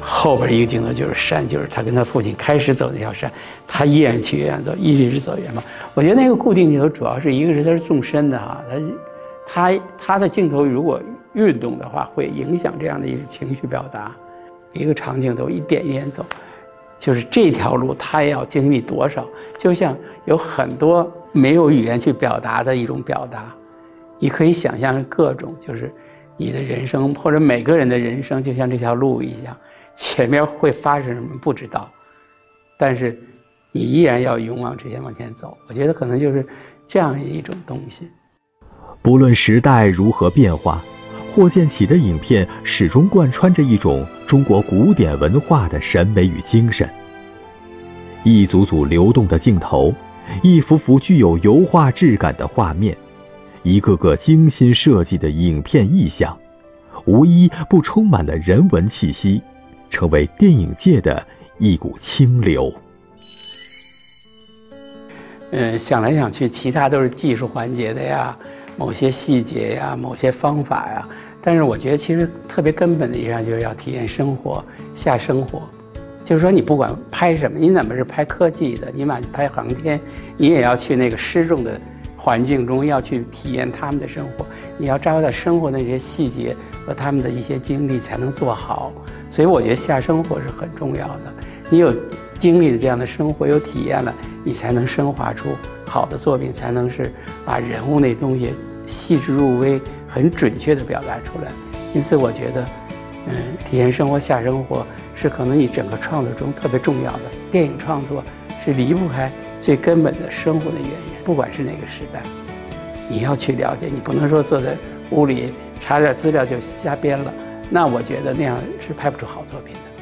后边一个镜头就是山，就是他跟他父亲开始走那条山，他依然去远走，一直走远嘛。我觉得那个固定镜头主要是一个是它是纵深的哈，他的镜头如果运动的话，会影响这样的一种情绪表达。一个长镜头一点一点走，就是这条路他要经历多少，就像有很多没有语言去表达的一种表达，你可以想象各种，就是你的人生或者每个人的人生就像这条路一样，前面会发生什么不知道，但是你依然要勇往直前往前走。我觉得可能就是这样一种东西。 不论时代如何变化，霍建起的影片始终贯穿着一种中国古典文化的审美与精神。一组组流动的镜头，一幅幅具有油画质感的画面，一个个精心设计的影片意象，无一不充满了人文气息，成为电影界的一股清流。 想来想去，其他都是技术环节的呀，某些细节呀，某些方法呀。但是我觉得其实特别根本的一样就是要体验生活，下生活。就是说你不管拍什么，你哪怕是拍科技的，你哪怕拍航天，你也要去那个失重的环境中，要去体验他们的生活。你要抓到生活的那些细节和他们的一些经历才能做好。所以我觉得下生活是很重要的。你有经历的这样的生活，有体验了，你才能升华出好的作品，才能是把人物那东西细致入微、很准确地表达出来。因此我觉得体验生活下生活是可能你整个创作中特别重要的。电影创作是离不开最根本的生活的渊源，不管是哪个时代，你要去了解，你不能说坐在屋里查点资料就瞎编了，那我觉得那样是拍不出好作品的。